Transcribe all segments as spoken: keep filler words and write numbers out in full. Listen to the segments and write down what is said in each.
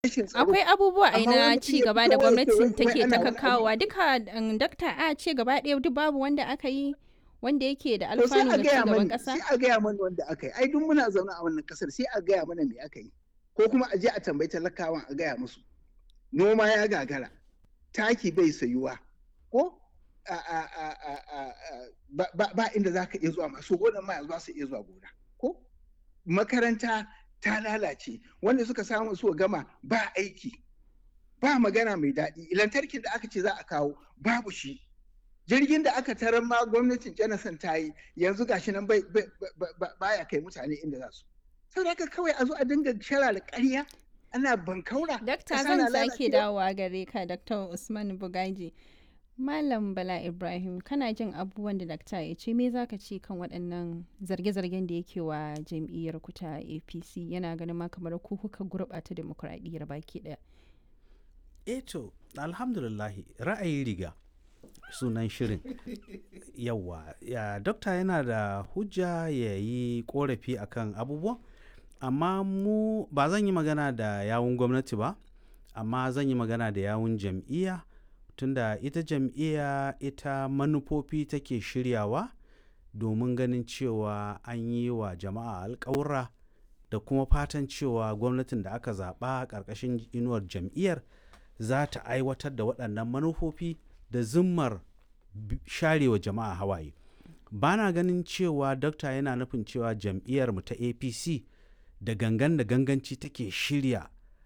rashin tsaro. Akwai abubuwa ai Amma wai na mutum ci ya gaba fito da wai ya ce wai gwamnatin wai take ta ana wani abu. kakkawowa duka um, dakta a ce gaba ɗaya duk babu wanda aka yi wanda yake da To sai alfanu a ga ci gaya gaban mani, sai ƙasa? a gaya mani wanda aka yi. Ai duk muna zaune a wannan kasar sai a gaya mana me aka yi. Ko kuma a je a tambayi talakawan a gaya musu. Noma ya gagara, taki bai sayuwa, ko a, a, a, a, a, a, ba, ba, ba inda za ka iya zuwa masu gonan ma yanzu za su iya zuwa gona, ko makaranta ta lalace, wanda suka samu su gama ba aiki, ba magana mai daɗi, lantarkin da aka ce za a kawo babu shi. Jirgin da aka tarar ma gwamnatin Jonathan ta yi yanzu gashi nan bai, bai, bai, baya kai mutane inda za su. Sau da kawai a zo a dinga shara da ƙarya ana bankaura. Dakta ƙasa zan na sake lalacewa. dawowa gare ka Dakta Usman Bugaji. Malam Bala Ibrahim kana jin abubuwan da dakta ya ce me zaka ce kan waɗannan zarge-zargen da yake wa jam'iyyar ku ta A P C yana ganin ma kamar ku kuka gurɓata demokradiyyar baki ɗaya. Eh to alhamdulillahi ra'ayi riga sunan shirin yawa ya dokta yana da hujja ya yi korafi akan abubuwan amma mu ba zan yi magana da yawun gwamnati ba amma zan yi magana da yawun jam'iyya tunda ita jam'iyya ita manufofi take shiryawa domin ganin cewa an yi wa jama'a alƙawura da kuma fatan cewa gwamnatin da aka zaɓa ƙarƙashin inuwar jam'iyyar za ta aiwatar da waɗannan manufofi da zimmar sharewa jama'a hawaye. Ba na ganin cewa dokta yana nufin cewa jam'iyyarmu ta A P C da gangan da ganganci take shirya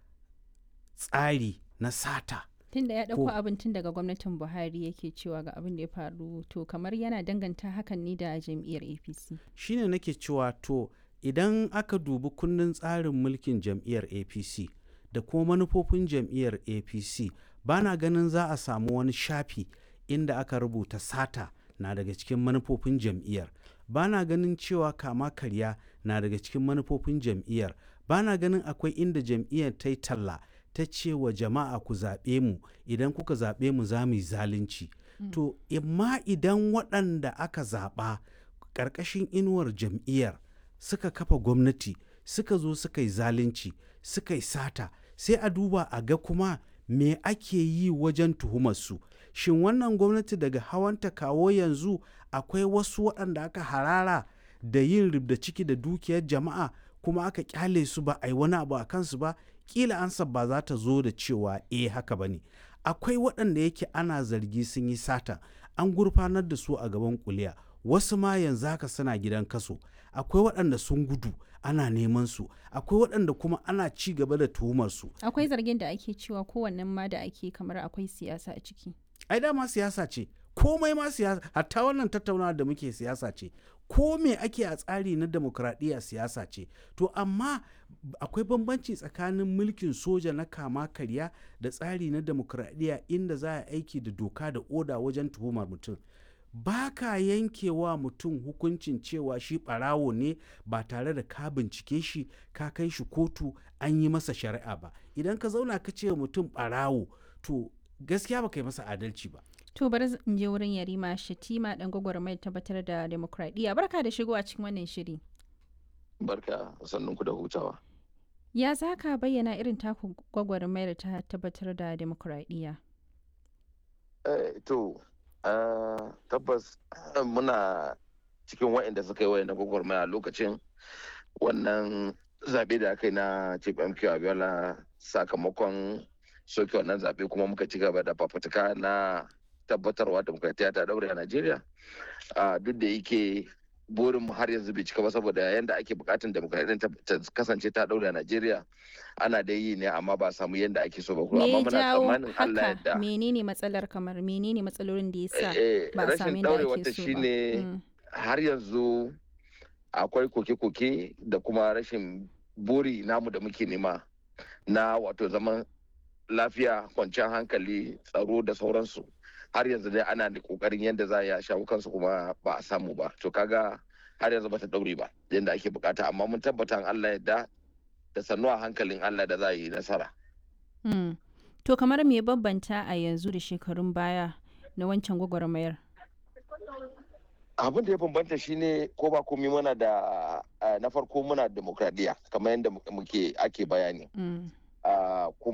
tsari na sata. Tunda ya ɗauko abin tun daga gwamnatin Buhari yake cewa ga abin da ya faru to kamar yana danganta hakan ne da jam'iyyar A P C. Shine nake cewa to idan aka dubi kundin tsarin mulkin jam'iyyar A P C da kuma manufofin jam'iyyar A P C ba na ganin za a samu wani shafi inda aka rubuta sata na daga cikin manufofin jam'iyyar. Ba na ganin cewa kama karya na daga cikin manufofin jam'iyyar. Ba na ganin akwai inda jam'iyyar ta yi talla ta ce wa jama'a ku zaɓe mu idan kuka zaɓe mu za mu yi zalunci. Mm. To imma idan waɗanda aka zaɓa ƙarƙashin inuwar jam'iyyar suka kafa gwamnati suka zo suka yi zalunci suka yi sata sai a duba a ga kuma me ake yi wajen tuhumarsu. Shin wannan gwamnati daga hawanta kawo yanzu akwai wasu waɗanda aka harara da yin rubda ciki da dukiyar jama'a kuma aka kyale su ba a yi wani abu a kansu ba? Kila ansa ba za ta zo da cewa eh haka ba ne. Akwai waɗanda yake ana zargi sun yi sata an gurfanar da su a gaban kuliya wasu ma yanzu haka suna gidan kaso. Akwai waɗanda sun gudu ana neman su akwai waɗanda kuma ana ci gaba da tuhumar su. Akwai zargin da ake cewa kowannen ma da ake kamar akwai siyasa a ciki. Ai dama siyasa ce komai ma siyasa hatta wannan tattaunawa da muke siyasa ce ko me ake a tsari na demokradiyya siyasa ce to amma akwai bambanci tsakanin mulkin soja na kama karya da tsari na demokradiyya inda za a aiki da doka da oda wajen tuhumar mutum. Ba ka yankewa mutum hukuncin cewa shi ɓarawo ne ba tare da ka bincike shi ka kai shi kotu an yi masa shari'a ba. Idan ka zauna ka ce mutum ɓarawo to gaskiya ba kai masa adalci ba. To bari in je wurin Yarima Shatima dan gwagwarmayar tabbatar da demokradiyya. Barka da shigo a cikin wannan shiri. Barka sannunku da hutawa. Ya za ka bayyana irin taku gwagwarmayar ta tabbatar da demokradiyya? Eh, to Uh, tabbas uh, muna cikin waɗanda suka yi wayan gwagwarmaya lokacin wannan zaɓe da aka yi na Chief M K Abiola sakamakon soke wannan zaɓe kuma muka ci gaba da fafutuka na tabbatarwa demokradiyya ta daure a Najeriya uh, duk da yake burin mu har yanzu bai cika ba saboda yanda ake bukatun demokradiyya ta kasance ta daure a Najeriya ana da yi ne amma ba samu yanda ake so ba kuma amma muna tsammanin Allah yadda menene matsalar kamar menene matsalolin da yasa ba a samu yanda ake so ba shine har yanzu akwai koke-koke da kuma rashin buri namu da muke nema na wato zaman lafiya kwanciyar hankali tsaro da sauransu har yanzu dai ana da kokarin yadda za a shawo kansu kuma ba a samu ba to kaga har yanzu ba ta daure ba yadda ake bukata amma mun tabbata Allah yadda da sannu a hankalin Allah da za a yi nasara. Hmm. To kamar me bambanta a yanzu da shekarun baya na wancan gwagwarmayar? Abin da ya bambanta shine ko ba komai muna da na farko muna demokradiyya kamar yadda muke ake bayani. kuma